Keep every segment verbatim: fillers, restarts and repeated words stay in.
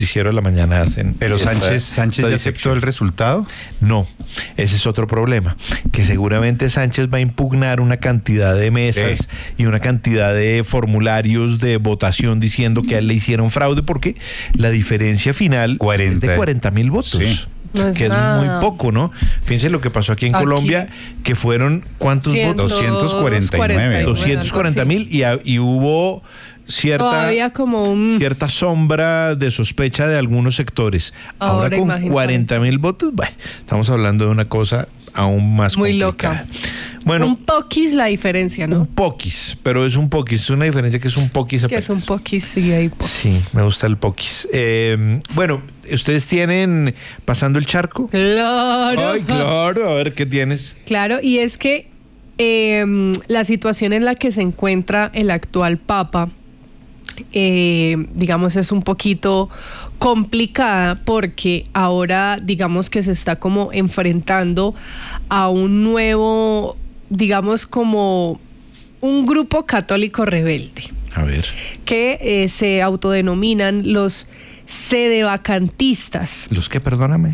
noticiero de la mañana hacen. Pero Sánchez, Sánchez ya aceptó el resultado. No, ese es otro problema, que seguramente Sánchez va a impugnar una cantidad de mesas sí. y una cantidad de formularios de votación diciendo que a él le hicieron fraude, porque la diferencia final cuarenta. Es de cuarenta mil votos. Sí. No es que nada. Es muy poco, ¿no? Fíjense lo que pasó aquí en aquí. Colombia, que fueron ¿cuántos votos? doscientos cuarenta y nueve. doscientos cuarenta mil y, y hubo cierta, como un... cierta sombra de sospecha de algunos sectores. Ahora, Ahora con cuarenta mil votos, bueno, estamos hablando de una cosa aún más muy complicada. Loca. Bueno, un poquis la diferencia, ¿no? Un poquis, pero es un poquis, es una diferencia que es un poquis. Que es un poquis, sí, hay poquis. Sí, me gusta el poquis. Eh, bueno, ¿ustedes tienen Pasando el Charco? Claro. Ay, claro, a ver, ¿qué tienes? Claro, y es que eh, la situación en la que se encuentra el actual Papa, eh, digamos, es un poquito complicada, porque ahora digamos que se está como enfrentando a un nuevo, digamos, como un grupo católico rebelde. A ver. Que eh, se autodenominan los sedevacantistas. ¿Los qué, perdóname?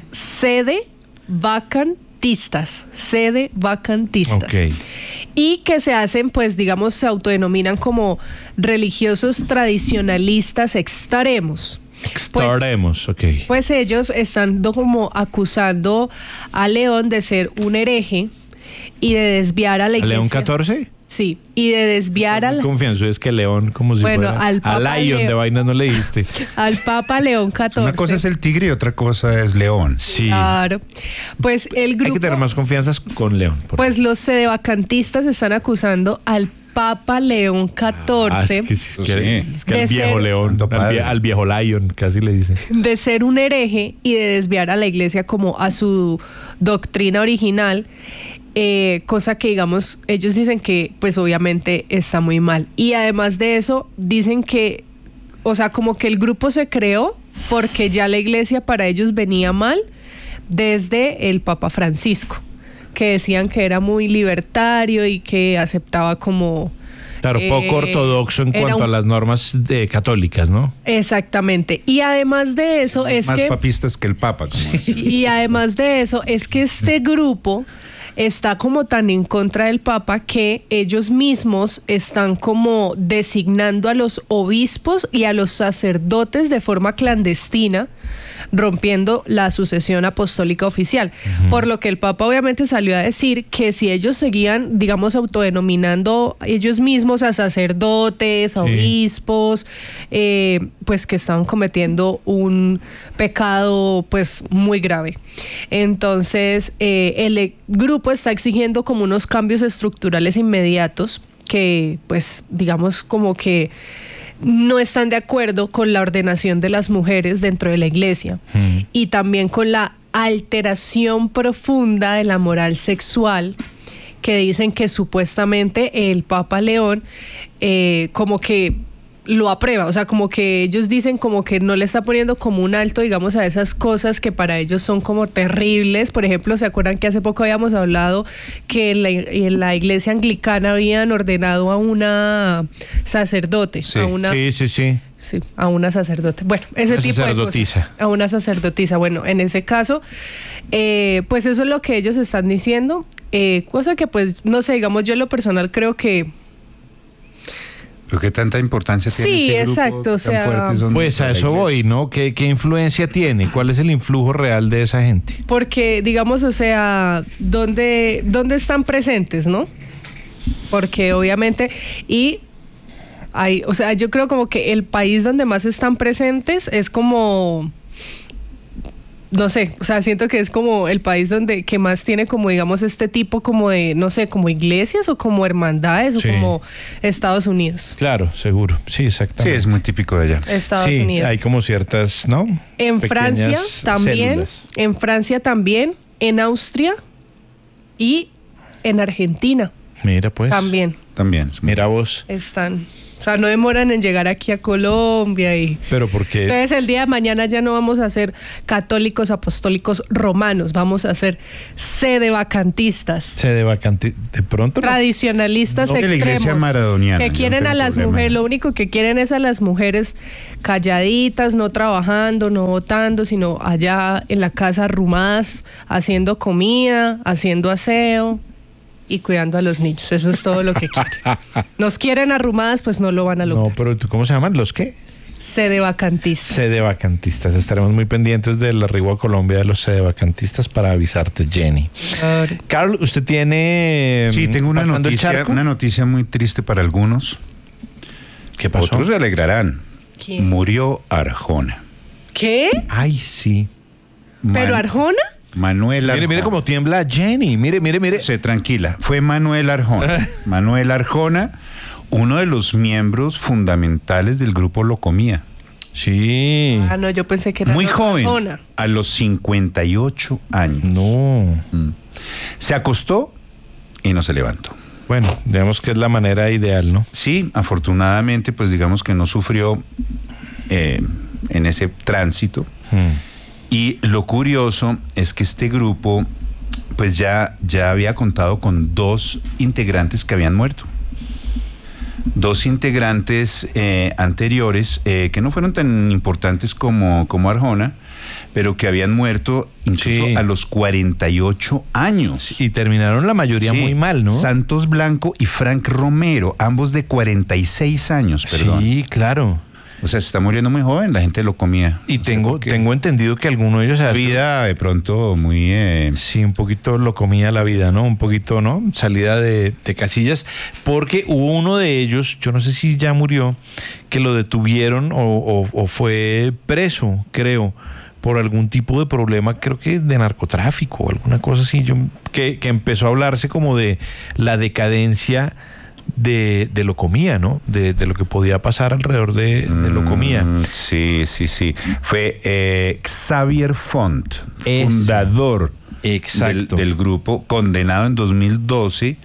Sedevacantistas. Sedevacantistas. Ok. Y que se hacen, pues, digamos, se autodenominan como religiosos tradicionalistas extremos. Extremos, pues, ok. Pues ellos están como acusando a León de ser un hereje y de desviar a la iglesia. ¿A León catorce? Sí, y de desviar al... Confianzo, es que León, como si bueno, fuera... al Papa a Lion León, de vaina no le diste. Al Papa León catorce. Una cosa es el tigre y otra cosa es León. Sí. Claro. Pues el grupo... Hay que tener más confianza con León. Pues favor. Los sedevacantistas están acusando al Papa León catorce. Ah, es que, es que, es que al viejo ser, León, al, al viejo Lion, casi le dicen. De ser un hereje y de desviar a la iglesia como a su doctrina original. Eh, cosa que, digamos, ellos dicen que pues obviamente está muy mal. Y además de eso, dicen que, o sea, como que el grupo se creó porque ya la iglesia para ellos venía mal desde el Papa Francisco, que decían que era muy libertario y que aceptaba como... Claro, poco eh, ortodoxo en cuanto un... a las normas de, católicas, ¿no? Exactamente. Y además de eso más, es más que... Más papistas que el Papa. Como sí. Y además de eso es que este grupo... está como tan en contra del Papa que ellos mismos están como designando a los obispos y a los sacerdotes de forma clandestina, rompiendo la sucesión apostólica oficial. Uh-huh. Por lo que el Papa obviamente salió a decir que si ellos seguían, digamos, autodenominando ellos mismos a sacerdotes, a sí. obispos, eh, pues que estaban cometiendo un pecado pues muy grave. Entonces eh, el grupo está exigiendo como unos cambios estructurales inmediatos que pues digamos como que no están de acuerdo con la ordenación de las mujeres dentro de la iglesia mm. y también con la alteración profunda de la moral sexual, que dicen que supuestamente el Papa León eh, como que lo aprueba, o sea, como que ellos dicen como que no le está poniendo como un alto, digamos, a esas cosas que para ellos son como terribles. Por ejemplo, ¿se acuerdan que hace poco habíamos hablado que en la, en la iglesia anglicana habían ordenado a una sacerdote? Sí, a una, sí, sí, sí. Sí, a una sacerdote. Bueno, ese una tipo de cosas. A una sacerdotisa. Bueno, en ese caso, eh, pues eso es lo que ellos están diciendo. Eh, cosa que pues, no sé, digamos, yo en lo personal creo que ¿pero qué tanta importancia tiene sí, ese grupo exacto, o sea, tan fuerte son pues a eso voy, ¿no? ¿Qué, ¿Qué influencia tiene? ¿Cuál es el influjo real de esa gente? Porque, digamos, o sea, ¿dónde, dónde están presentes, no? Porque obviamente, y hay, o sea, yo creo como que el país donde más están presentes es como... no sé, o sea, siento que es como el país donde que más tiene como, digamos, este tipo como de, no sé, como iglesias o como hermandades sí. o como Estados Unidos. Claro, seguro, sí, exactamente. Sí, es muy típico de allá. Estados sí, Unidos. Hay como ciertas, ¿no? En Pequeñas Francia también, células. en Francia también, en Austria y en Argentina. Mira, pues. También. También. Mira vos. Están. O sea, no demoran en llegar aquí a Colombia y... Pero porque... Entonces el día de mañana ya no vamos a ser católicos apostólicos romanos, vamos a ser sedevacantistas. Sedevacantistas, de pronto... No. Tradicionalistas No, de la extremos. iglesia maradoniana, Que yo quieren no a tengo las problema. mujeres, lo único que quieren es a las mujeres calladitas, no trabajando, no votando, sino allá en la casa arrumadas, haciendo comida, haciendo aseo y cuidando a los niños. Eso es todo lo que quieren. Nos quieren arrumadas, pues no lo van a lograr. No, pero ¿tú ¿cómo se llaman? ¿Los qué? Sedevacantistas. Sedevacantistas. Estaremos muy pendientes del arribo a Colombia de los sedevacantistas para avisarte, Jenny. Claro. Carl, ¿usted tiene... Sí, tengo una pasando el noticia, charco? una noticia muy triste para algunos. ¿Qué pasó? Otros se alegrarán. ¿Quién? Murió Arjona. ¿Qué? Ay, sí. ¿Pero Man- Arjona? Manuel Arjona. Mire, mire cómo tiembla Jenny. Mire, mire, mire. Se tranquila. Fue Manuel Arjona. Manuel Arjona, uno de los miembros fundamentales del grupo Locomía. Sí. Ah, no, yo pensé que era Muy joven, Arjona. a los cincuenta y ocho años. No. Mm. Se acostó y no se levantó. Bueno, digamos que es la manera ideal, ¿no? Sí, afortunadamente, pues digamos que no sufrió eh, en ese tránsito. Hmm. Y lo curioso es que este grupo, pues ya, ya había contado con dos integrantes que habían muerto. Dos integrantes eh, anteriores eh, que no fueron tan importantes como, como Arjona, pero que habían muerto incluso Sí. a los cuarenta y ocho años. Y terminaron la mayoría Sí, muy mal, ¿no? Santos Blanco y Frank Romero, ambos de cuarenta y seis años, perdón. Sí, claro. O sea, se está muriendo muy joven, la gente lo comía. Y No sé tengo, por qué. tengo entendido que alguno de ellos... Una vida de pronto muy... eh, Sí, un poquito lo comía la vida, ¿no? Un poquito, ¿no? Salida de, de casillas. Porque hubo uno de ellos, yo no sé si ya murió, que lo detuvieron o, o- o fue preso, creo, por algún tipo de problema, creo que de narcotráfico o alguna cosa así, yo, que, que empezó a hablarse como de la decadencia de, de Locomía, ¿no? De, de lo que podía pasar alrededor de, de Locomía. Mm, sí, sí, sí. Fue eh, Xavier Font, Ese. fundador del, Exacto. del grupo, condenado en dos mil doce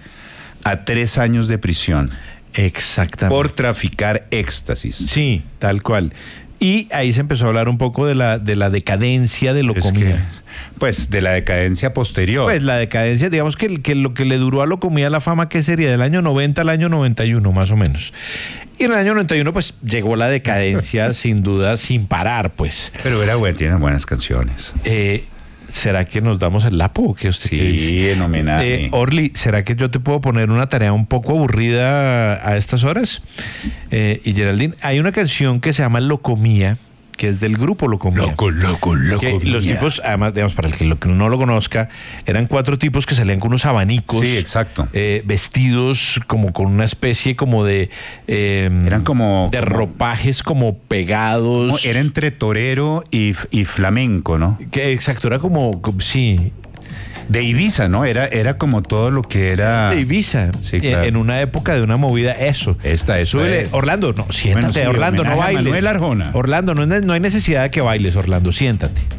a tres años de prisión Exactamente. por traficar éxtasis. Sí, tal cual. Y ahí se empezó a hablar un poco de la, de la decadencia de Es Locomía. que, pues de la decadencia posterior. Pues la decadencia, digamos que, que lo que le duró a Locomía la fama, ¿qué sería? Del año noventa al año noventa y uno, más o menos. Y en el año noventa y uno, pues, llegó la decadencia, sin duda, sin parar, pues. Pero era bueno, tienen buenas canciones. Eh, ¿Será que nos damos el lapo o qué usted qué dice? Sí, en homenaje. Eh, Orly, ¿será que yo te puedo poner una tarea un poco aburrida a estas horas? Eh, y Geraldine, hay una canción que se llama Locomía, que es del grupo Locomía. loco, loco, loco. Que los tipos, además, digamos, para el que lo- que no lo conozca, eran cuatro tipos que salían con unos abanicos. Sí, exacto. eh, vestidos como con una especie como de... eh, Eran como- De como- ropajes como pegados. Era entre torero y, y flamenco, ¿no? Que, exacto, era como... como- sí, De Ibiza, ¿no? Era, era como todo lo que era... de Ibiza. Sí, en- claro. En una época de una movida, eso. Esta, eso Súbele, es. Orlando, no, siéntate, Bueno, sí, Orlando, no homenaje a bailes. Manuel Arjona. Orlando, no, es- no hay necesidad de que bailes, Orlando, siéntate.